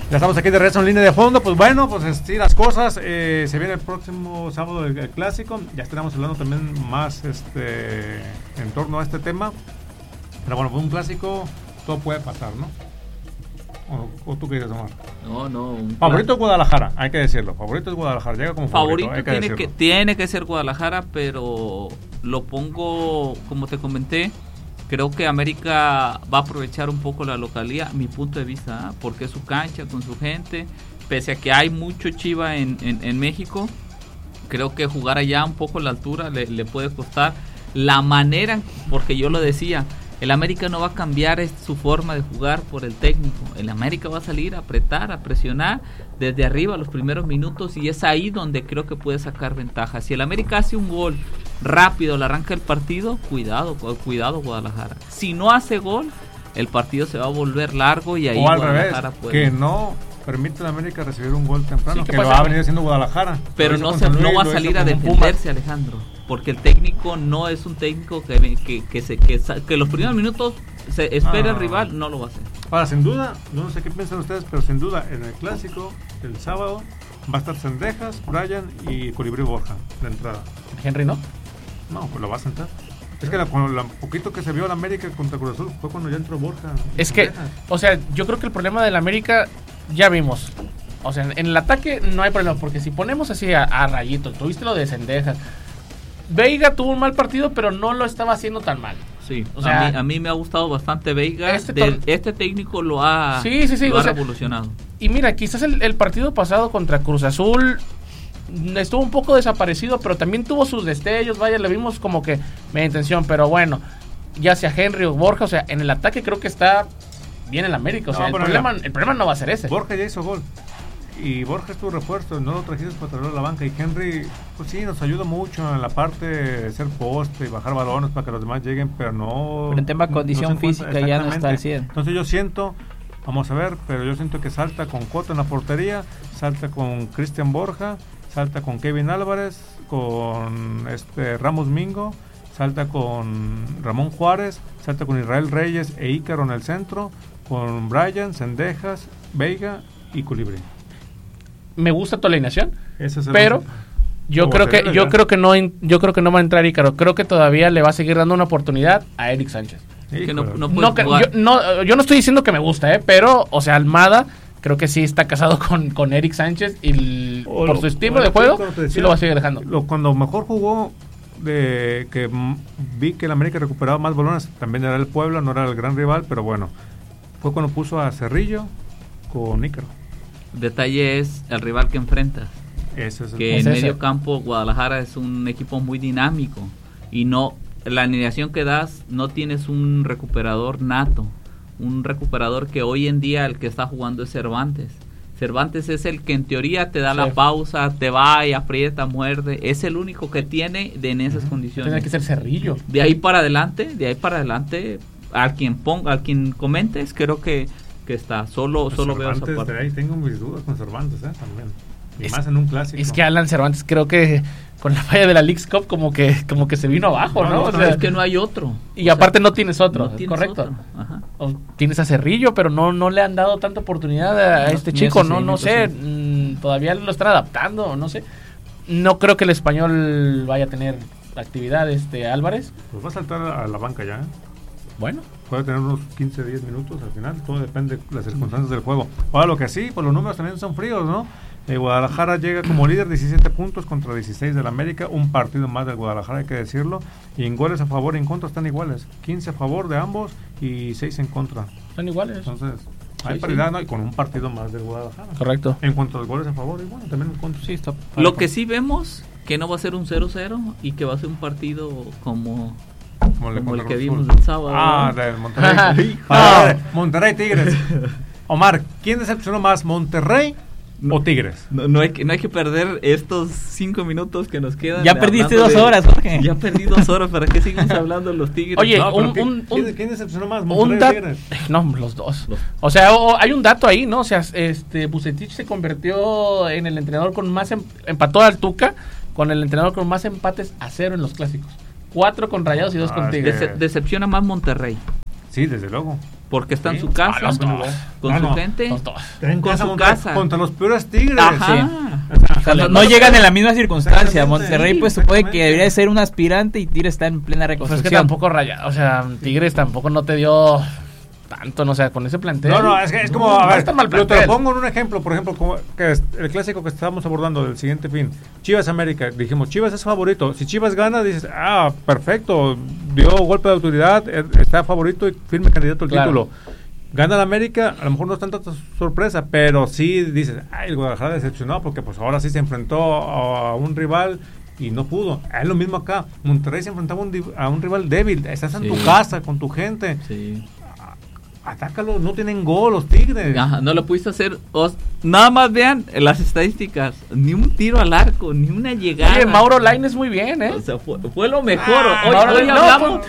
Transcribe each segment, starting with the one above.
Ya estamos aquí de regreso en línea de fondo. Pues bueno, pues sí, las cosas. Se viene el próximo sábado el clásico. Ya estaremos hablando también más en torno a este tema. Pero bueno, pues un clásico, todo puede pasar, ¿no? ¿O tú qué dices, Omar? No. Favorito es Guadalajara, hay que decirlo. Favorito es Guadalajara, llega como favorito. Tiene que ser Guadalajara, pero lo pongo, como te comenté. Creo que América va a aprovechar un poco la localía, mi punto de vista, porque es su cancha, con su gente, pese a que hay mucho Chiva en México, creo que jugar allá un poco la altura le puede costar. La manera, porque yo lo decía, el América no va a cambiar su forma de jugar por el técnico. El América va a salir a apretar, a presionar desde arriba los primeros minutos, y es ahí donde creo que puede sacar ventaja. Si el América hace un gol rápido al arranque del partido, cuidado Guadalajara. Si no hace gol, el partido se va a volver largo y ahí o al Guadalajara revés, puede. que no permite a la América recibir un gol temprano, Sí, que lo va a venir haciendo Guadalajara. Pero no va a salir a defenderse, Alejandro, porque el técnico no es un técnico que los primeros minutos se espera el rival, no lo va a hacer. Ahora, sin duda, no sé qué piensan ustedes, pero sin duda en el clásico, el sábado, va a estar Cendejas, Bryan y Colibrí Borja de entrada. ¿Henry no? No, pues lo va a sentar. Es que con poquito que se vio la América contra Cruz Azul fue cuando ya entró Borja. Es que, o sea, yo creo que el problema del América ya vimos. O sea, en el ataque no hay problema, porque si ponemos así a Rayito, tuviste lo de Cendejas. Veiga tuvo un mal partido, pero no lo estaba haciendo tan mal. Sí, o sea, a mí me ha gustado bastante Veiga. Este técnico lo ha revolucionado. Y mira, quizás el partido pasado contra Cruz Azul estuvo un poco desaparecido, pero también tuvo sus destellos. Vaya, le vimos como que media intención, pero bueno, ya sea Henry o Borja, o sea, en el ataque creo que está bien el América. O sea, el problema no va a ser ese. Borja ya hizo gol. Y Borja es tu refuerzo, no lo trajiste para traerlo a la banca. Y Henry, pues sí, nos ayuda mucho en la parte de ser poste y bajar balones para que los demás lleguen, pero no. Pero en tema de condición física ya no está al 100. Entonces yo siento, vamos a ver, pero yo siento que salta con Cota en la portería, salta con Cristian Borja, salta con Kevin Álvarez, con Ramos Mingo, salta con Ramón Juárez, salta con Israel Reyes e Ícaro en el centro, con Bryan, Cendejas, Veiga y Colibrí. Me gusta tu alineación, pero yo creo que no va a entrar Ícaro. Creo que todavía le va a seguir dando una oportunidad a Eric Sánchez. Que yo no estoy diciendo que me gusta, pero, o sea, Almada creo que sí está casado con Eric Sánchez y por su estilo de juego sí lo va a seguir dejando. Cuando mejor jugó, que vi que el América recuperaba más balones, también era el Puebla, no era el gran rival, pero bueno, fue cuando puso a Cerrillo con Ícaro. Detalle es el rival que enfrentas. En medio campo Guadalajara es un equipo muy dinámico y no, la alineación que das, no tienes un recuperador nato, un recuperador que hoy en día el que está jugando es Cervantes. Cervantes es el que en teoría te da la pausa, te va y aprieta, muerde, es el único que tiene en esas condiciones. Tiene que ser Cerrillo. De ahí para adelante, a quien comentes, creo que está, solo veo esa parte. Ahí tengo mis dudas con Cervantes, también. Y más en un clásico. Es que Alan Cervantes creo que con la falla de la Leagues Cup como que se vino abajo, ¿no? O sea, es que no hay otro. Y aparte no tienes otro, correcto. Otro. Ajá. O tienes a Cerrillo, pero no le han dado tanta oportunidad a este chico, no sé, todavía lo están adaptando, no sé. No creo que el Español vaya a tener actividad Álvarez. Pues va a saltar a la banca ya, Bueno. Puede tener unos 15, 10 minutos al final, todo depende de las circunstancias del juego. Ahora lo que sí, pues los números también son fríos, ¿no? Guadalajara llega como líder, 17 puntos contra 16 del América, un partido más del Guadalajara, hay que decirlo, y en goles a favor y en contra están iguales, 15 a favor de ambos y 6 en contra. Están iguales. Entonces, hay paridad, ¿no? Y con un partido más del Guadalajara. Correcto. En cuanto a los goles a favor, y bueno, también en contra. Sí, está. Lo que sí vemos, que no va a ser un 0-0 y que va a ser un partido como el que vimos el sábado. Del Monterrey. Monterrey Tigres. Omar, ¿quién decepcionó más, Monterrey o Tigres? No hay que perder estos 5 minutos que nos quedan. Ya perdiste 2 horas, Jorge. Ya perdí 2 horas, ¿para qué seguimos hablando de los Tigres? Oye, ¿quién decepcionó más, Monterrey o Tigres? No, los dos. O sea, hay un dato ahí, ¿no? O sea, Bucetich se convirtió en el entrenador con más empató al Tuca con el entrenador con más empates a 0 en los clásicos. 4 con Rayados y 2 con Tigres. Decepciona más Monterrey. Sí, desde luego. Porque está en su casa, con su gente, Con su casa. Contra los peores Tigres. Ajá. O sea, no llegan en la misma circunstancia. Monterrey pues supone que debería de ser un aspirante y Tigres está en plena Pues es reconstrucción. que tampoco Rayado, o sea, Tigres tampoco no te dio tanto, no sé, con ese plantel. No, es como, a no ver, está mal yo te plantel. lo pongo en un ejemplo, por ejemplo, como que es el clásico que estábamos abordando del siguiente fin, Chivas América, dijimos, Chivas es favorito, si Chivas gana, dices, perfecto, dio golpe de autoridad, está favorito y firme candidato al título. Gana el América, a lo mejor no es tanta sorpresa, pero sí dices, el Guadalajara decepcionó porque pues ahora sí se enfrentó a un rival y no pudo. Es lo mismo acá, Monterrey se enfrentaba a un rival débil, estás en tu casa, con tu gente. Sí. Atácalo, no tienen gol los Tigres. Ajá, no lo pudiste hacer. Nada más vean las estadísticas. Ni un tiro al arco, ni una llegada. Oye, Mauro Lainez muy bien, O sea, fue lo mejor. Hoy Mauro hablamos.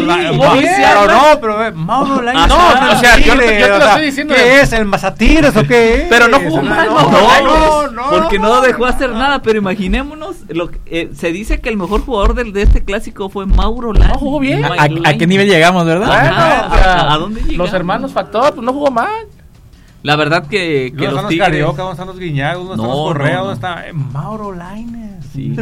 Pero Mauro Lainez. No, o sea, yo te lo estoy diciendo. ¿Qué es? ¿El Mazatigres o qué es? Pero no jugó mal, No, porque no dejó hacer nada. Pero imaginémonos, se dice que el mejor jugador de este clásico fue Mauro Lainez. No, jugó bien. ¿A qué nivel llegamos, verdad? Bueno, o sea, ¿a dónde llegamos? Los hermanos Factor, pues no jugó mal. La verdad que ¿Dónde están los los Tigres... Carioca? ¿Dónde están los Guiñac? ¿Dónde están los Correa? ¿Dónde está Mauro Lainez? Sí.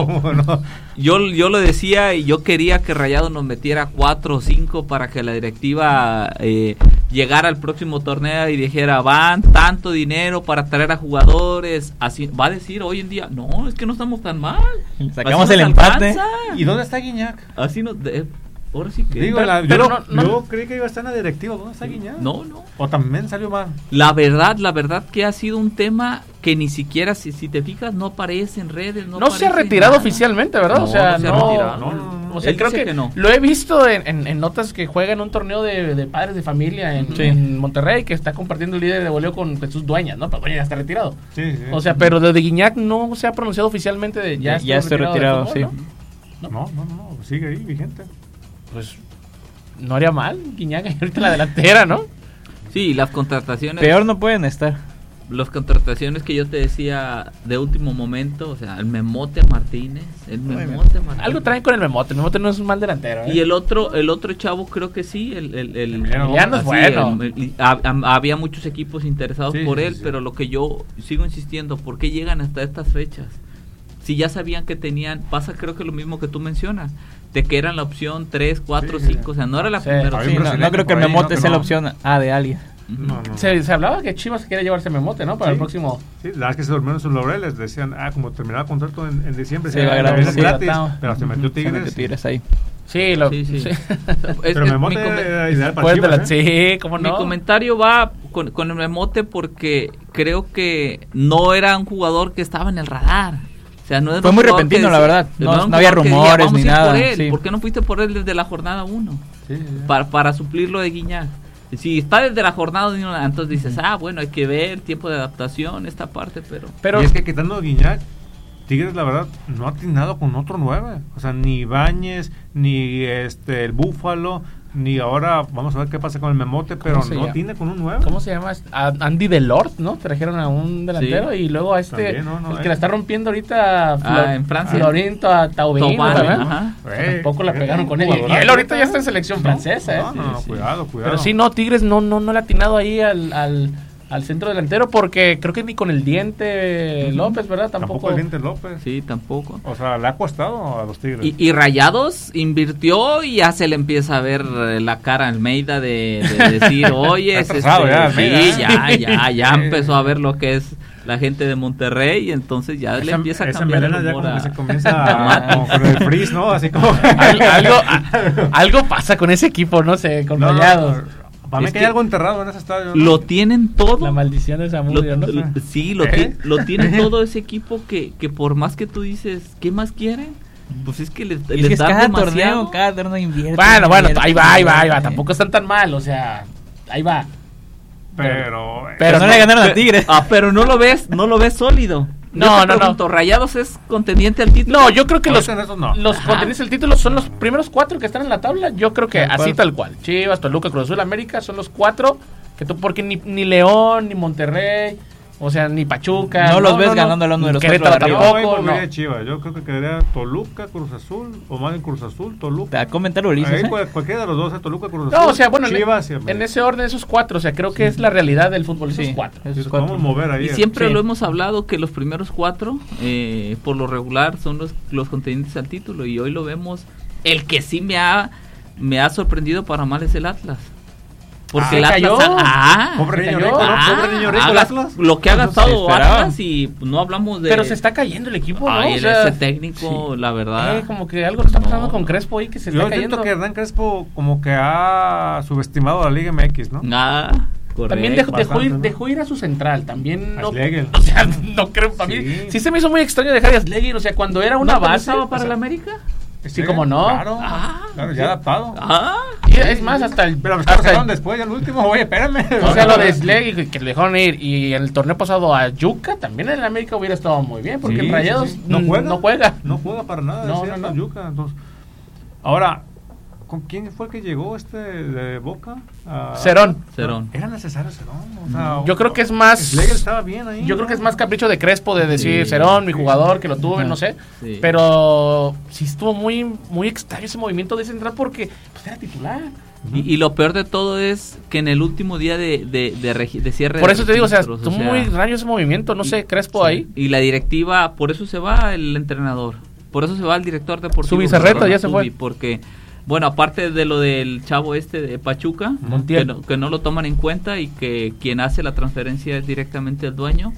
Yo lo decía y yo quería que Rayado nos metiera 4 o 5 para que la directiva llegara al próximo torneo y dijera, van tanto dinero para traer a jugadores. Así va a decir hoy en día, no, es que no estamos tan mal. Sacamos Así el nos empate. alcanza. ¿Y dónde está Guiñac? Así nos... ahora sí que... Digo, yo creí que iba a estar en la directiva. ¿Dónde está Guiñac? No. ¿O también salió mal? La verdad que ha sido un tema que ni siquiera, si te fijas, no aparece en redes. No se ha retirado oficialmente, ¿verdad? No, o sea, no se ha retirado. No. O sea, Él creo dice que no. lo he visto en notas que juega en un torneo de padres de familia en Monterrey, que está compartiendo el líder de goleo con Jesús Dueñas, ¿no? Pero Dueñas ya está retirado. Sí. O sea, pero de Guiñac no se ha pronunciado oficialmente de Ya estoy retirado, del fútbol, No, sigue ahí, vigente. Pues no haría mal Guiñac ahorita en la delantera, ¿no? Sí, las contrataciones... Peor no pueden estar. Las contrataciones que yo te decía de último momento, o sea, el Memote Martínez. Algo traen con el Memote no es un mal delantero, ¿eh? Y el otro chavo creo que sí, Emiliano es bueno. Había muchos equipos interesados por él, sí. pero lo que yo sigo insistiendo, ¿por qué llegan hasta estas fechas? Si ya sabían que tenían, pasa creo que lo mismo que tú mencionas, de que eran la opción 3, 4, 5, o sea, no era la primera Hay un opción. No creo que el por ahí, Memote ¿no? sea la No. opción A de alguien. No. Se hablaba que Chivas quiere llevarse Memote, ¿no? Para el próximo... Sí, la verdad es que se durmieron sus laureles. Decían, como terminaba el contrato en diciembre, Sí, se va iba a gratis, gratis, sí. pero se metió Tigres. Tigres ahí. Sí, Sí. Pero Memote era ideal para Chivas, Sí, ¿cómo no? Mi comentario va con el Memote porque creo que no era un jugador que estaba en el radar. O sea, no era Fue un muy jugador repentino, que la verdad. era un No había jugador que rumores vamos ni a ir nada. por él. Sí. ¿Por qué no fuiste por él desde la jornada 1? Sí. Para suplirlo de Guiñac. Si está desde la jornada 1, entonces dices, bueno, hay que ver tiempo de adaptación, esta parte, pero... Y es que quitando a Guiñac, Tigres, la verdad, no ha atinado con otro 9. O sea, ni Ibáñez, ni el Búfalo, ni ahora, vamos a ver qué pasa con el Memote, pero no tiene con un 9. ¿Cómo se llama? A Andy Delort, ¿no? Trajeron a un delantero y luego a También, el que la está rompiendo ahorita en Francia. Florinto a Taubín, Ajá. tampoco la pegaron con él. Y él ahorita ya está en selección francesa, ¿eh? No, cuidado. Pero sí, no, Tigres no le ha atinado ahí al centro delantero porque creo que ni con el Diente López, ¿verdad? Tampoco el Diente López. Sí, tampoco. O sea, le ha costado a los Tigres. Y Rayados invirtió y ya se le empieza a ver la cara a Almeida de decir, oye, Está atrasado ya, Almeida, ya empezó a ver lo que es la gente de Monterrey y entonces ya le empieza a cambiar el humor. Ya como que se comienza como con el frizz, ¿no? Así como... algo pasa con ese equipo, no sé, con Rayados. Para mí que hay algo enterrado en ese estadio, ¿no? Lo tienen todo. La maldición de Zamudio, ¿no? Sí, lo tienen todo ese equipo que por más que tú dices, ¿qué más quieren? Pues es que les Es que dan cada demasiado. torneo invierte. Bueno, ahí va. Tampoco están tan mal, o sea, ahí va. Pero no le ganaron a Tigres. Pero no lo ves sólido. No. ¿Rayados es contendiente al título? No, yo creo que los no. contendientes del título son los primeros 4 que están en la tabla. Yo creo que así tal cual. Chivas, Toluca, Cruz Azul, América son los 4 que porque ni León, ni Monterrey, O sea, ni Pachuca. No los ves ganando a uno de los Querétaro cuatro de tampoco. Yo no. de Chivas. Yo creo que quedaría Toluca, Cruz Azul, o más bien Cruz Azul, Toluca. ¿Te comentar Ulises? Ahí cualquiera de los dos, Toluca, Cruz Azul, No, o sea, bueno, Chivas y en ese orden esos 4, o sea, creo que es la realidad del fútbol, esos Sí. 4. Esos Vamos a cuatro. mover ahí. Y siempre Sí. lo hemos hablado que los primeros 4, por lo regular, son los contendientes al título. Y hoy lo vemos. El que sí me ha sorprendido para mal es el Atlas. Porque el Atlas. cayó. Pobre se niño cayó. rico, ¿no? Pobre niño rico, el Atlas. Lo que ha No se gastado esperaba. Atlas, y no hablamos de. Pero se está cayendo el equipo, ¿no? Ay, O sea, ese técnico, la verdad. como que algo está pasando No. con Crespo ahí que se Yo está siento cayendo. que Hernán Crespo como que ha subestimado a la Liga MX, ¿no? Nada. También correcto. bastante, ¿no? dejó ir a su central, también A no, Schlegel. o sea, no creo, para mí Sí. sí se me hizo muy extraño dejar a Schlegel, o sea, cuando era una ¿No te base, gustaba para o sea, el América? Sí, como no. Claro, Ah. claro, ya adaptado. y es más hasta el Pero pues hasta cancelaron el- después, ya el último, oye, espérame. o sea, lo de Schlegel que le dejaron ir y en el torneo pasado a Yuca también en el América hubiera estado muy bien, porque Sí, en Rayados sí, sí. no juega. No juega para nada, No, es cierto, no. Yuca. Entonces, ahora, ¿con quién fue el que llegó de Boca? Cerón. Cerón. Era necesario Cerón. O sea, Yo creo que es más Schlegel estaba bien ahí. Yo creo que es más capricho de Crespo de decir Sí, Cerón, mi sí. jugador, que lo tuve, no sé. Sí. Pero sí estuvo muy, muy extraño ese movimiento de central porque pues, era titular. Y lo peor de todo es que en el último día de cierre. Por de eso te digo, o sea, registros, estuvo muy raro ese movimiento, no sé, Crespo ahí. Y la directiva, por eso se va el entrenador, por eso se va el director deportivo. Su Bizarreta Perdón, ya se Subi, fue. Porque, bueno, aparte de lo del chavo de Pachuca, Montiel. que no lo toman en cuenta y que quien hace la transferencia es directamente el dueño,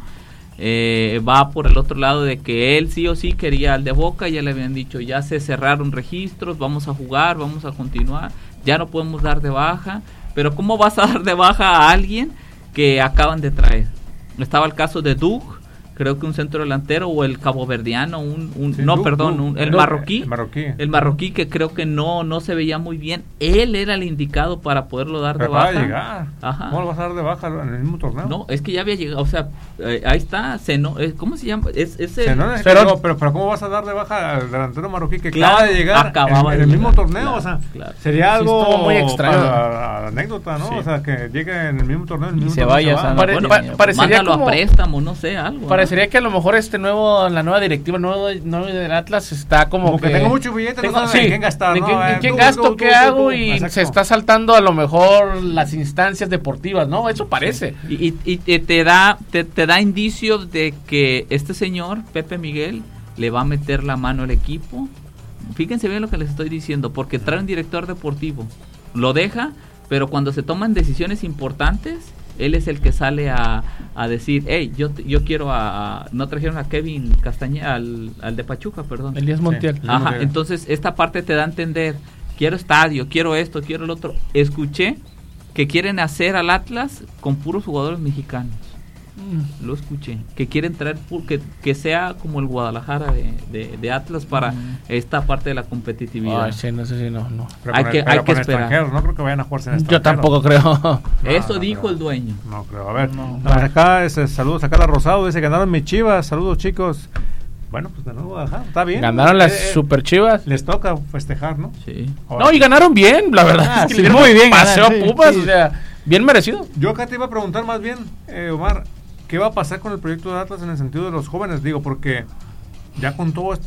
va por el otro lado de que él sí o sí quería al de Boca, ya le habían dicho, ya se cerraron registros, vamos a jugar, vamos a continuar, ya no podemos dar de baja, pero ¿cómo vas a dar de baja a alguien que acaban de traer? Estaba el caso de Doug, creo que un centro delantero, o el caboverdiano, Sí, no, Doug, perdón, Doug. el Doug, marroquí. El marroquí. Que creo que no se veía muy bien. Él era el indicado para poderlo dar de Pero acaba baja. de llegar. Ajá. ¿Cómo lo vas a dar de baja en el mismo torneo? No, es que ya había llegado, o sea, ahí está, ¿cómo se llama? Es el- Cerón es que Cerón. llegó, pero ¿cómo vas a dar de baja al delantero marroquí que Claro, acaba de llegar acababa en de el mismo llegar, torneo? claro, O sea, claro. sería Sí, algo estuvo muy extraño. para anécdota, ¿no? Sí. O sea, que llegue en el mismo torneo, en el Y mismo se torneo vaya, va. Sandra. Pare- Bueno, pa- pues, parecería mándalo como- a préstamo, no sé, algo. ¿no? Parecería que a lo mejor la nueva directiva, el nuevo del Atlas está Como que tengo mucho billete, no saben en quién gastar, ¿En ¿no? quién, A ver, en quién tú, gasto? tú, ¿Qué tú, hago? tú. Y Exacto. se está saltando a lo mejor las instancias deportivas, ¿no? Eso parece. Y te da indicios de que este señor, Pepe Miguel, le va a meter la mano al equipo. Fíjense bien lo que les estoy diciendo, porque trae un director deportivo, lo deja, pero cuando se toman decisiones importantes, él es el que sale a decir, hey, yo quiero no trajeron a Kevin Castañeda, al de Pachuca, perdón. Elías Montiel. Sí. Ajá, Montiel. entonces esta parte te da a entender, quiero estadio, quiero esto, quiero el otro. Escuché que quieren hacer al Atlas con puros jugadores mexicanos. Lo escuché, que quieren traer que sea como el Guadalajara de Atlas para esta parte de la competitividad. Ay, sí, no sé si no. Pero hay con que pero con esperar. extranjeros, no creo que vayan a jugarse en Yo extranjero. tampoco creo. Eso no dijo creo. el dueño. No creo. A ver, No. acá saludos a Carla Rosado, dice que ganaron mis Chivas, saludos chicos. Bueno, pues de nuevo, ajá, está bien. Ganaron las Eh, super Chivas. Les toca festejar, ¿no? Sí. Ahora, No, y ganaron bien, la verdad. es que sí, le dieron muy bien paseo a ganaron, sí, Pumas, sí. o sea, bien merecido. Yo acá te iba a preguntar más bien, Omar, ¿qué va a pasar con el proyecto de Atlas en el sentido de los jóvenes? Digo, porque ya con todo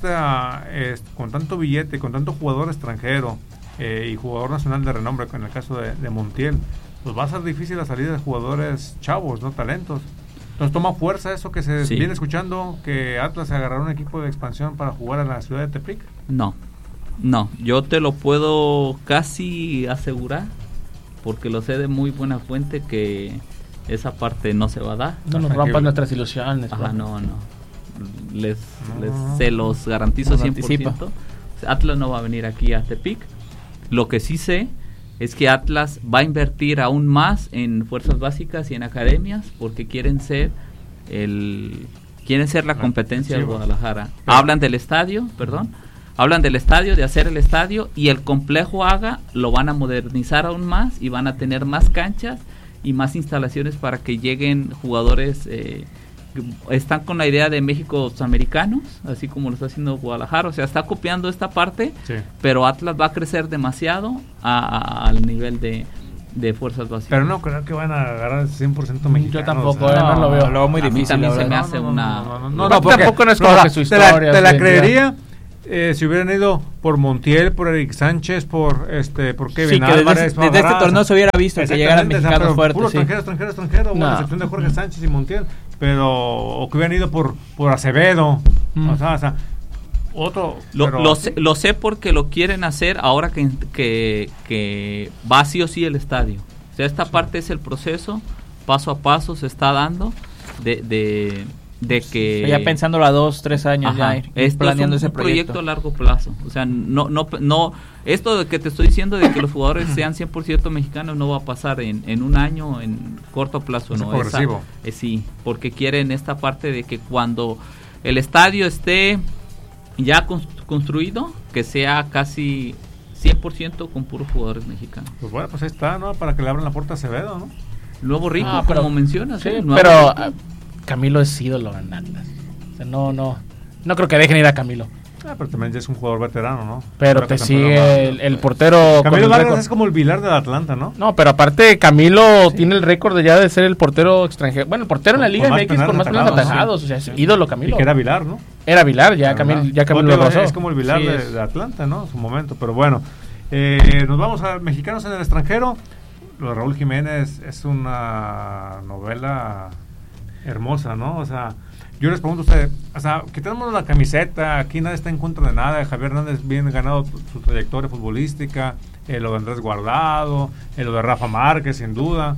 con tanto billete, con tanto jugador extranjero y jugador nacional de renombre, en el caso de Montiel, pues va a ser difícil la salida de jugadores chavos, ¿no? Talentos. Entonces toma fuerza eso que se Sí. viene escuchando, que Atlas agarrará un equipo de expansión para jugar en la ciudad de Tepic. No, yo te lo puedo casi asegurar, porque lo sé de muy buena fuente que esa parte no se va a dar. No nos Tranquilo. rompan nuestras ilusiones. Ajá, bro. no. Les No. se los garantizo Nos 100%. anticipa. Atlas no va a venir aquí a Tepic. Lo que sí sé es que Atlas va a invertir aún más en fuerzas básicas y en academias porque quieren ser la competencia de Chivas. Guadalajara. Pero- Hablan del estadio, de hacer el estadio, y el complejo lo van a modernizar aún más y van a tener más canchas y más instalaciones para que lleguen jugadores. Están con la idea de Méxicos americanos, así como lo está haciendo Guadalajara, o sea, está copiando esta parte, Sí. pero Atlas va a crecer demasiado al nivel de de fuerzas básicas. Pero no creo que van a agarrar 100% mexicanos. Yo tampoco, o sea, no lo veo. Lo veo muy A mí difícil. también la se me verdad. hace una... porque tampoco no es como que su historia. Te la sí, creería si hubieran ido por Montiel, por Eric Sánchez, por Kevin Sí, que Álvarez. desde este torneo se hubiera visto que llegaran mexicanos fuertes. Puro Sí. extranjero, bueno, No. a excepción de Jorge Sánchez y Montiel, o que hubieran ido por Acevedo, o sea, otro. Lo sé porque lo quieren hacer ahora que va sí o sí el estadio. O sea, esta parte es el proceso, paso a paso se está dando de que... Ya pensándolo a 2-3 años, Ajá, ir esto planeando es un ese proyecto a largo plazo. O sea, no esto de que te estoy diciendo de que los jugadores sean 100% mexicanos no va a pasar en un año, en corto plazo. Es no progresivo. Sí, porque quieren esta parte de que cuando el estadio esté ya construido, que sea casi 100% con puros jugadores mexicanos. Pues bueno, pues ahí está, ¿no? Para que le abran la puerta a Acevedo, ¿no? Nuevo Rico, pero- como mencionas. Sí, Nuevo pero Rico. Camilo es ídolo en Atlas. O sea, no creo que dejen ir a Camilo. Pero también ya es un jugador veterano, ¿no? Pero Creo que te tampoco sigue va- el portero. con Camilo el Vargas récord. es como el Vilar del Atlanta, ¿no? No, pero aparte Camilo tiene el récord de ya de ser el portero extranjero. Bueno, el portero en la Con Liga más MX penales con más penales atajados, atajados. O sea, es ídolo Y Camilo. que era Vilar, ¿no? Era Vilar, ya La Camilo, verdad. ya Camilo No, lo rozó. es como el Vilar Sí, de Atlanta, ¿no? En su momento, pero bueno. Nos vamos a mexicanos en el extranjero. Lo de Raúl Jiménez es una novela hermosa, ¿no? O sea, yo les pregunto a ustedes, o sea, quitémonos la camiseta, aquí nadie está en contra de nada. Javier Hernández bien ganado su trayectoria futbolística, lo de Andrés Guardado, lo de Rafa Márquez, sin duda.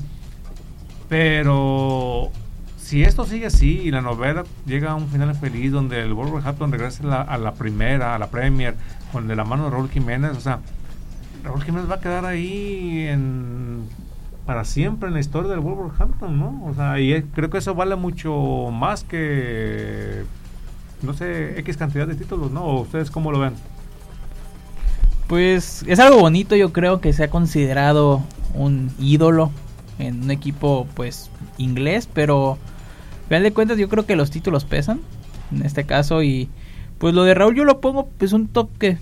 Pero si esto sigue así y la novela llega a un final feliz donde el Wolverhampton regrese a la primera, a la Premier, con de la mano de Raúl Jiménez, o sea, Raúl Jiménez va a quedar ahí para siempre en la historia del Wolverhampton, ¿no? O sea, y creo que eso vale mucho más que, no sé, X cantidad de títulos, ¿no? ¿O ustedes cómo lo ven? Pues es algo bonito, yo creo que se ha considerado un ídolo en un equipo pues inglés, pero al final de cuentas yo creo que los títulos pesan en este caso, y pues lo de Raúl yo lo pongo pues un top que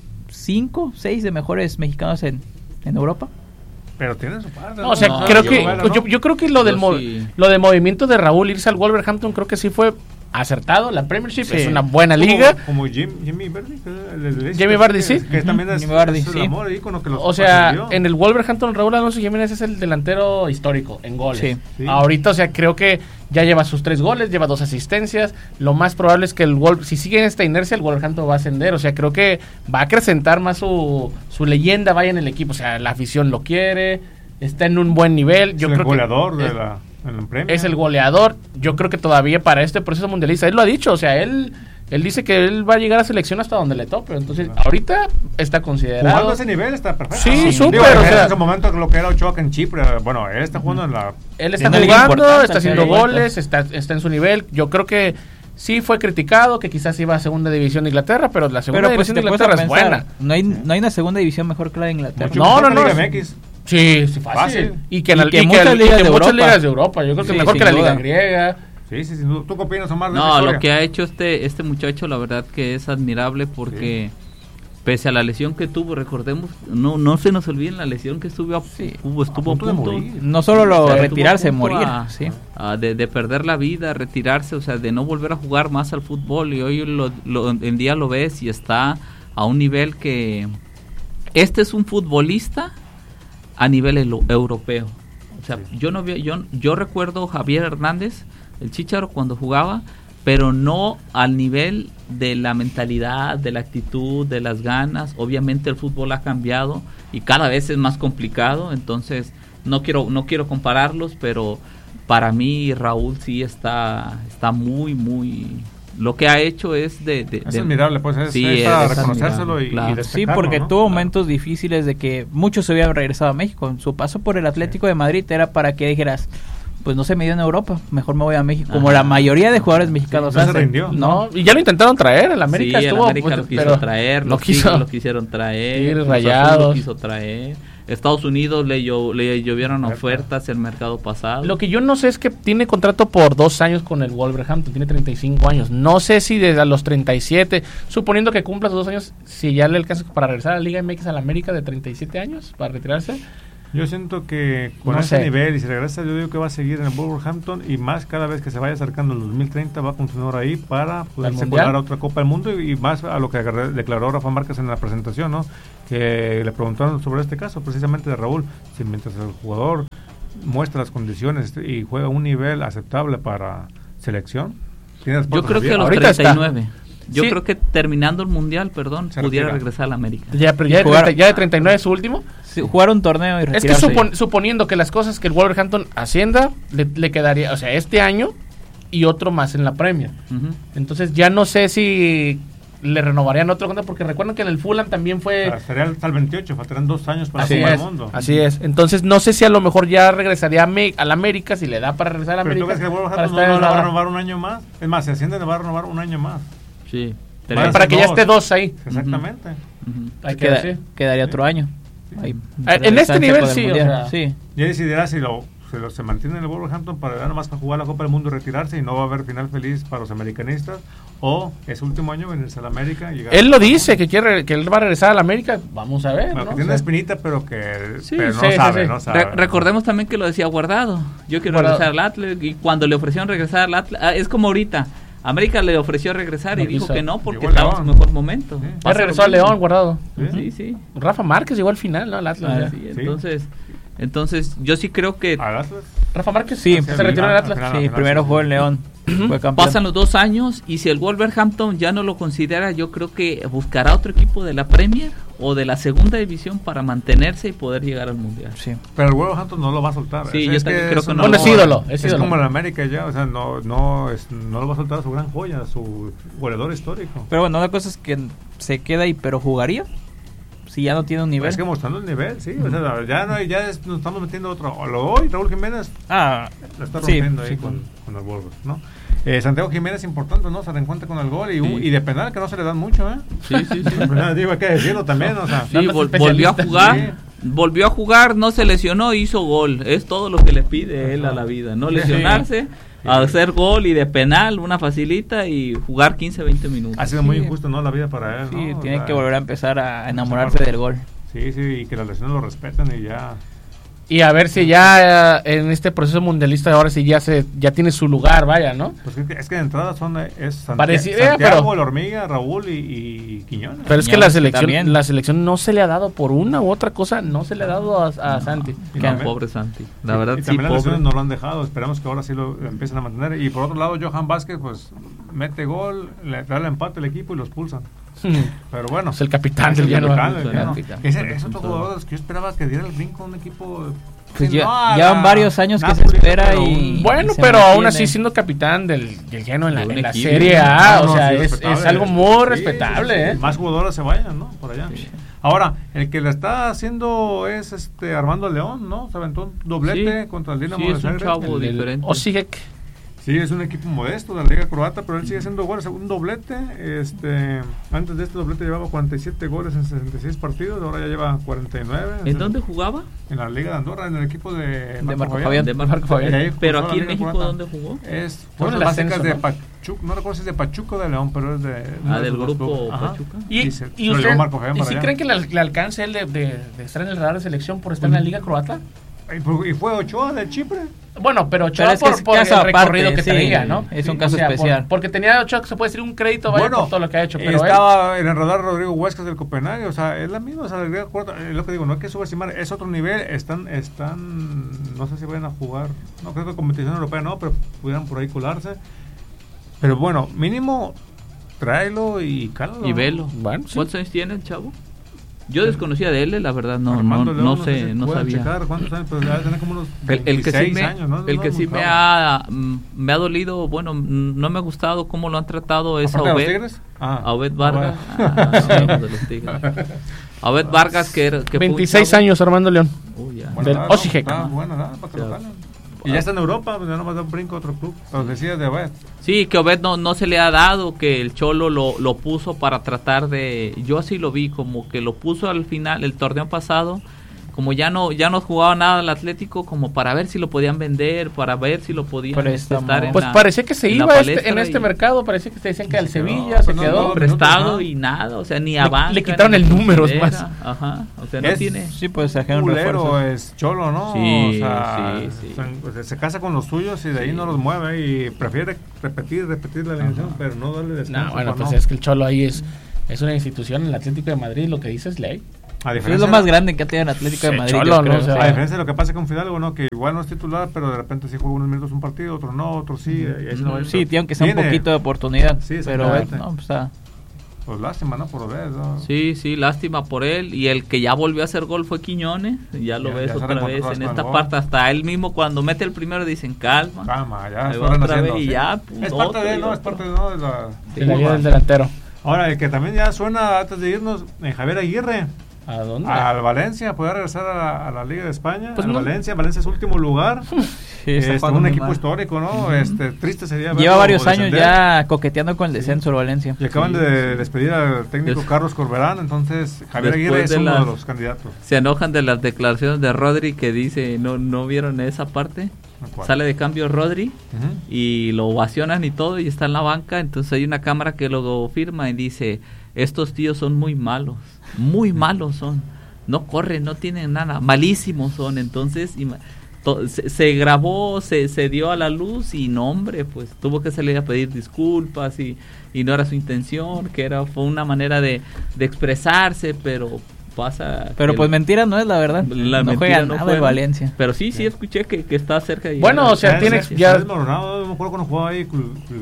5, 6 de mejores mexicanos en Europa. Pero tienen su parte. No, o sea, No, creo yo- que bueno, yo creo que lo del sí. lo del movimiento de Raúl irse al Wolverhampton creo que sí fue acertado. La Premiership Sí. es una buena Como- liga. Como Jimmy Vardy. Jamie Vardy, sí. Que también es Jimmy Vardy, es el sí. amor ahí con lo que los O sea, trascendió. en el Wolverhampton Raúl Alonso Jiménez es el delantero histórico en goles. Sí. Sí. Ahorita, o sea, creo que ya lleva sus 3 goles, lleva 2 asistencias. Lo más probable es que si sigue en esta inercia, el Wolverhampton va a ascender. O sea, creo que va a acrecentar más su leyenda vaya en el equipo. O sea, la afición lo quiere, está en un buen nivel. Es Yo el creo goleador que de la Premier. es el goleador. Yo creo que todavía para este proceso mundialista, él lo ha dicho, o sea, él dice que él va a llegar a selección hasta donde le tope. Entonces, ahorita está considerado. Jugando a ese nivel está perfecto. Sí, ¿no? súper, Digo, o en sea- ese momento lo que era Ochoa en Chipre, bueno, él está jugando en la... Él está En una liga jugando, importante, está haciendo al final de goles, está en su nivel. Yo creo que sí fue criticado, que quizás iba a segunda división de Inglaterra, pero la segunda Pero pues si división te de puedes a Inglaterra es pensar, buena. no hay una segunda división mejor que la de Inglaterra. Mucho No, mejor no, que no. la Liga MX. Sí, sí, fácil. Fácil. Y que, Y que muchas ligas de muchas Europa. ligas de Europa. Yo creo que Sí, mejor que sin la liga duda. griega. Sí, sí, sin duda. ¿Tú qué opinas, Omar, de esa No, historia? lo que ha hecho este muchacho, la verdad que es admirable porque pese a la lesión que tuvo, recordemos, no se nos olviden la lesión que estuvo estuvo a punto de punto morir. No solo lo o sea, retirarse, estuvo a punto morir. Sí. de perder la vida, retirarse, o sea, de no volver a jugar más al fútbol, y hoy en día lo ves y está a un nivel que este es un futbolista a nivel europeo. O sea, yo recuerdo Javier Hernández, el Chícharo, cuando jugaba, pero no al nivel de la mentalidad, de la actitud, de las ganas. Obviamente el fútbol ha cambiado y cada vez es más complicado, entonces no quiero compararlos, pero para mí Raúl sí está muy lo que ha hecho es Es admirable, pues es sí, para es reconocérselo admirable, y claro. destacarlo, Sí, porque ¿no? tuvo Claro. momentos difíciles de que muchos se habían regresado a México. En su paso por el Atlético de Madrid era para que dijeras, pues no se me dio en Europa, mejor me voy a México. Como Ajá. la mayoría de jugadores mexicanos no se hacen. rindió. No, y ya lo intentaron traer. El América sí, estuvo. el América pues, lo quiso pero traer, no los quiso. Tigres lo quisieron traer, Tigres, Cruz Azul Rayados. lo quiso traer, Estados Unidos le llovieron ofertas el mercado pasado. Lo que yo no sé es que tiene contrato por 2 años con el Wolverhampton, tiene 35 años. No sé si desde los 37, suponiendo que cumpla sus 2 años, si ya le alcanza para regresar a la Liga MX a la América de 37 años, para retirarse. Yo siento que con No ese sé. nivel, y si regresa, yo digo que va a seguir en el Wolverhampton, y más cada vez que se vaya acercando el 2030 va a continuar ahí para poderse Mundial? colar a otra Copa del Mundo, y más a lo que declaró Rafa Márquez en la presentación, ¿no? Que le preguntaron sobre este caso, precisamente de Raúl, si mientras el jugador muestra las condiciones y juega a un nivel aceptable para selección, tiene las Yo puertas creo que a los abiertas. Ahorita 39. Yo Sí. creo que terminando el Mundial, Se pudiera retira. regresar a la América. Ya, pero ya, Jugar- ya de 39 es su último. Sí, jugar un torneo y Es que retirarse. suponiendo que las cosas que el Wolverhampton ascienda, le quedaría, o sea, este año y otro más en la Premier. Ujú. Entonces ya no sé si le renovarían otro contrato, porque recuerden que en el Fulham también fue... Estaría hasta el 28, faltarían 2 años para la Así Copa es, del Mundo. así es. Entonces no sé si a lo mejor ya regresaría a la América, si le da para regresar a la Pero tú América. ves que el para Wolverhampton estar no en le va a la- renovar un año más. Es más, si asciende le va a renovar un año más. Sí. Vale. para que ya Dos. esté 2 ahí. Exactamente. Ujú. Hay que Queda- decir. quedaría otro año. Ahí, En este distancia nivel con el sí, o Mundial. sea. Sí. Ya decidirá si se mantiene en el Wolverhampton para nada más para jugar la Copa del Mundo y retirarse, y no va a haber final feliz para los americanistas, o es último año venirse a la América y llegar. Él lo dice, que él va a regresar a la América. Vamos a ver. Bueno, ¿no? que O tiene sea, espinita, pero que Sí, pero no sí, sabe, sí. no sabe. Recordemos también que lo decía Guardado. Yo quiero Guardado. regresar al Atlas, y cuando le ofrecieron regresar al Atlas, es como ahorita. América le ofreció regresar No y dijo quiso. que no porque Llegó estaba en su León. mejor momento. Sí. ya Pasa regresó lo a mismo. León, Guardado. Sí, sí. Rafa Márquez llegó al final, ¿no? Al Atlas. Ah, ya. sí, entonces yo sí creo que ¿Al Atlas? Rafa Márquez Sí, se retiró en el Atlas. Al final, Sí, primero jugó en León. Fue campeón. pasan los 2 años y si el Wolverhampton ya no lo considera, yo creo que buscará otro equipo de la Premier o de la segunda división para mantenerse y poder llegar al Mundial. Sí. Pero el Wolverhampton no lo va a soltar. Sí, Es yo también creo que no. Bueno, es ídolo, es ídolo. como en América ya, o sea, no lo va a soltar a su gran joya, a su goleador histórico. Pero bueno, una cosa es que se queda ahí, pero jugaría. Si ya no tiene un nivel. Es que mostrando el nivel, sí, o sea, nos estamos metiendo otro. Hoy Raúl Jiménez Ah, la está sí, rompiendo sí, ahí con el Wolves, ¿no? Santiago Jiménez importante, ¿no? Se reencuentra con el gol y de penal que no se le dan mucho, ¿eh? Sí, sí, sí. Digo, hay que decirlo también, o sea. Sí, Datos volvió a especialistas. jugar. Volvió a jugar, no se lesionó, hizo gol. Es todo lo que le pide él a la vida. No lesionarse, hacer gol y de penal, una facilita y jugar 15, 20 minutos. Ha sido muy injusto, ¿no? La vida para él, sí, ¿no? O tiene sea, que volver a empezar a enamorarse del gol. Sí, sí, y que las lesiones lo respeten y ya. Y a ver si ya en este proceso mundialista ahora sí ya tiene su lugar, vaya, ¿no? Pues es que de entrada es Parecía, Santiago, pero- el Hormiga, Raúl y Quiñones. Pero es que Quiñones también. la selección no se le ha dado por una u otra cosa, no se le ha dado a Santi. Y No, también- pobre Santi. La verdad, y sí, también las pobre. lesiones no lo han dejado. Esperamos que ahora sí lo empiecen a mantener. Y por otro lado, Johan Vázquez, pues mete gol, le da el empate al equipo y los expulsan. Pero bueno, Es el capitán es del el Genoa. capitán, el Genoa. capitán. Es otro jugador de los que yo esperaba que diera el brinco a un equipo. Pues que ya, no a ya la van varios años que se Napoli, espera pero y... Bueno, se pero aún mantiene. así siendo capitán del Genoa De un en la equipo. Serie A, Ah, o no, sea, sí, es respetable. algo muy Sí, respetable, sí, sí. ¿eh? Más jugadores se vayan, ¿no? Por allá. Ahora, el que le está haciendo es Armando León, ¿no? Se aventó un doblete Sí. contra el Dinamo Sí, de es un Zagreb. chavo diferente. Osijek. Sí, es un equipo modesto de la Liga Croata, pero él sigue haciendo goles. Un doblete. Antes de este doblete llevaba 47 goles en 66 partidos, ahora ya lleva 49. ¿En dónde jugaba? En la Liga de Andorra, en el equipo de Marco Fabián. De Marco Fabián. Y ahí Pero cruzó aquí la en Liga México, Croata. ¿dónde jugó? Es Fue en fuerzas el básicas ascenso, de ¿no? Pachuca, no recuerdo si es de Pachuca o de León, pero es de... Del los grupo dos. Ajá. Pachuca. ¿Y se lo usted- llevó Marco Fabián ¿y para si allá. creen que le alcance él de estar en el radar de selección por estar en la Liga Croata? Y fue Ochoa de Chipre. Bueno, pero Ochoa Pero es que es por el caso aparte, recorrido que sí, traía, ¿no? es un Sí, caso especial. Porque tenía Ochoa que se puede decir un crédito vaya por todo lo que ha hecho, pero él- estaba en el radar Rodrigo Huescas del Copenhague, o sea, es la misma, o sea, la Liga Croata, es lo que digo, no hay que subestimar, es otro nivel, están, no sé si vayan a jugar, no creo que competición europea no, pero pudieran por ahí colarse. Pero bueno, mínimo tráelo y cálalo. Y velo. Bueno, sí. ¿Cuántos años tiene el chavo? Yo desconocía de él, la verdad, no Armando León, sé, si no pueden sabía. checar cuántos años, pero debe tener como unos El que sí 26 me, años, ¿no? el No que es muy sí me joven. ha dolido, bueno, no me ha gustado cómo lo han tratado es a ¿Aparte de los Obed, Tigres? Ah, a Obed Vargas. bueno. No hablamos de los Tigres. A Obed Vargas, que fue un 26 chavo- años Armando León. Uy, ya. Del edad, Osijek. Está buena edad para que lo Sí. jalen. Y ya está en Europa, pues ya nomás da un brinco a otro club. Pero decía de Obed. Sí, que Obed no se le ha dado, que el Cholo lo puso para tratar de... Yo así lo vi, como que lo puso al final, el torneo pasado, como ya no jugaba nada el Atlético, como para ver si lo podían vender, para ver si lo podían estar en pues la, parecía que se en iba la en este mercado, parecía que se decían que al Sevilla se quedó prestado y nada, o sea, ni a banca, le quitaron el número más. Ajá, o sea, no tiene. Sí, pues trajeron culero, refuerzos. es cholo, ¿no? Sí, o sea, sí. Se casa con los suyos y de ahí no los mueve y prefiere repetir la alineación, pero no darle descanso. No, bueno, pues es que el Cholo ahí es una institución, el Atlético de Madrid, lo que dice es ley. Es lo más grande que ha tenido el Atlético de Madrid. Cholo, creo, ¿no? O sea, a diferencia de lo que pasa con Fidalgo, ¿no? Que igual no es titular, pero de repente sí juega unos minutos un partido, otro no, otro sí. Y ahí se lo va. Sí, tiene que ser un poquito de oportunidad. Sí, pero no, pues está. Pues lástima, ¿no? Por ver, ¿no? Sí, lástima por él. Y el que ya volvió a hacer gol fue Quiñones. Ya lo ves otra vez en esta parte. Hasta él mismo cuando mete el primero dicen calma. Ya va otra vez y ya. Es parte de él, ¿no? Es parte de la vida del delantero. Ahora, el que también ya suena antes de irnos, Javier Aguirre. ¿A dónde? Al Valencia, puede regresar a la Liga de España. Pues Valencia es último lugar. Sí, un equipo histórico, ¿no? Triste sería lleva varios años ya coqueteando con el descenso el Valencia. Y acaban de despedir al técnico Carlos Corberán, entonces Javier Aguirre es uno de los candidatos. Se enojan de las declaraciones de Rodri que dice, no vieron esa parte. Sale de cambio Rodri y lo ovacionan y todo y está en la banca, entonces hay una cámara que lo firma y dice, estos tíos son muy malos son, no corren, no tienen nada, malísimos son. Entonces se grabó, se dio a la luz y no, hombre, pues tuvo que salir a pedir disculpas y no era su intención, fue una manera de expresarse, pero pasa. Pero pues mentira no es la verdad. No juega nada de Valencia. Pero sí escuché que está cerca de bueno, o sea, tiene ya desmoronado, no me acuerdo cuando jugaba ahí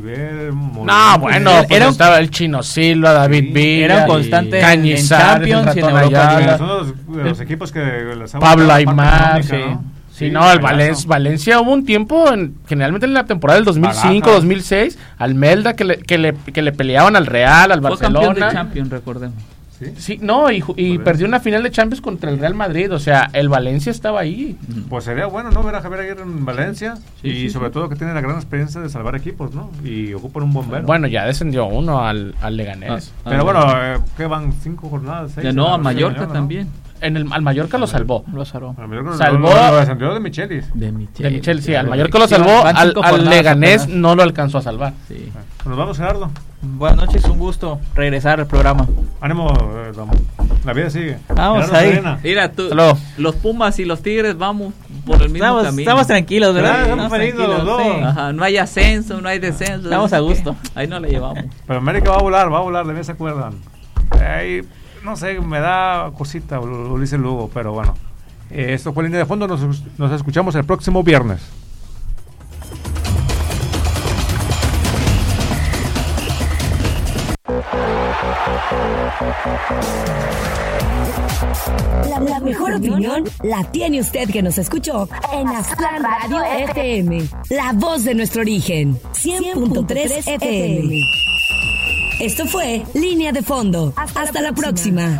no, bueno, pues estaba el Chino Silva, David Villa, era un constante en Champions y en Europa. Son los equipos que Pablo Aymar, sí, no, el Valencia hubo un tiempo, generalmente en la temporada del 2005, 2006, al Melda que le peleaban al Real, al Barcelona. Fue campeón de Champions, recordemos. Sí, no, y perdió una final de Champions contra el Real Madrid, o sea, el Valencia estaba ahí. Pues sería bueno, ¿no? Ver a Javier Aguirre en Valencia y sobre todo que tiene la gran experiencia de salvar equipos, ¿no? Y ocupan un bombero. Bueno, ya descendió uno al Leganés. Pero bueno, ¿qué van? 5 jornadas? 6. Ya no, a Mallorca también. Al Mallorca lo salvó. Salvó. Lo descendió de Michelis. De Michelis, sí. Al Mallorca lo salvó. Al Leganés no lo alcanzó a salvar. Sí. Nos vamos, Gerardo. Buenas noches, un gusto regresar al programa. Ánimo, la vida sigue. Vamos ahí. Mira tú, los Pumas y los Tigres vamos por el mismo camino. Estamos tranquilos, ¿verdad? Estamos tranquilos los dos. Sí. Ajá, no hay ascenso, no hay descenso. Estamos a gusto. Ahí no la llevamos. Pero América va a volar, de mí se acuerdan. Ahí, no sé, me da cosita Ulises Lugo, pero bueno. Esto fue Línea de Fondo, nos escuchamos el próximo viernes. La mejor opinión la tiene usted que nos escuchó en Aztlán Radio FM, la voz de nuestro origen, 100.3 FM. Esto fue Línea de Fondo. Hasta la próxima.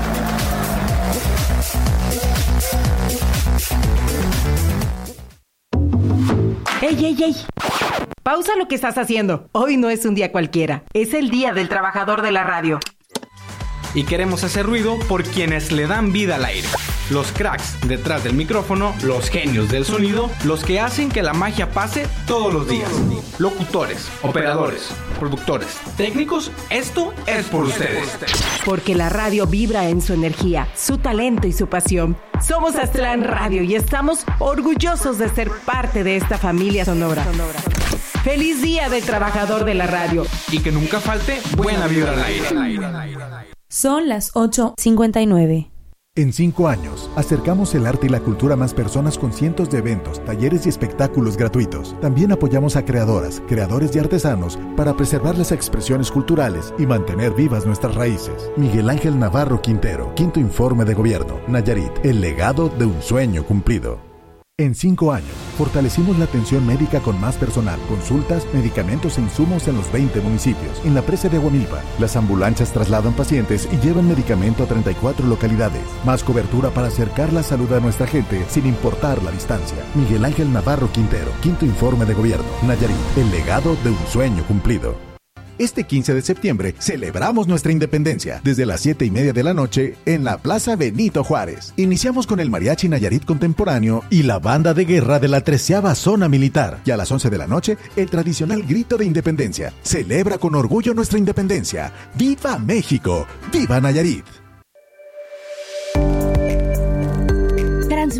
¡Ey! Pausa lo que estás haciendo. Hoy no es un día cualquiera. Es el Día del Trabajador de la Radio. Y queremos hacer ruido por quienes le dan vida al aire. Los cracks detrás del micrófono, los genios del sonido, los que hacen que la magia pase todos los días. Locutores, operadores, productores, técnicos, esto es por ustedes. Porque la radio vibra en su energía, su talento y su pasión. Somos Aztlán Radio y estamos orgullosos de ser parte de esta familia sonora. ¡Feliz Día del Trabajador de la Radio! Y que nunca falte buena vibra al aire. Son las 8:59. En 5 años, acercamos el arte y la cultura a más personas con cientos de eventos, talleres y espectáculos gratuitos. También apoyamos a creadoras, creadores y artesanos para preservar las expresiones culturales y mantener vivas nuestras raíces. Miguel Ángel Navarro Quintero, 5º Informe de Gobierno, Nayarit, el legado de un sueño cumplido. En 5 años, fortalecimos la atención médica con más personal, consultas, medicamentos e insumos en los 20 municipios. En la presa de Aguamilpa, las ambulancias trasladan pacientes y llevan medicamento a 34 localidades. Más cobertura para acercar la salud a nuestra gente sin importar la distancia. Miguel Ángel Navarro Quintero, 5º Informe de Gobierno, Nayarit, el legado de un sueño cumplido. Este 15 de septiembre celebramos nuestra independencia desde las 7:30 de la noche en la Plaza Benito Juárez. Iniciamos con el Mariachi Nayarit Contemporáneo y la banda de guerra de la 13ª Zona Militar. Y a las 11 de la noche, el tradicional grito de independencia. Celebra con orgullo nuestra independencia. ¡Viva México! ¡Viva Nayarit!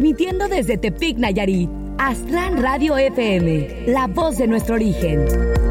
Transmitiendo desde Tepic, Nayarit, Aztlán Radio FM, la voz de nuestro origen.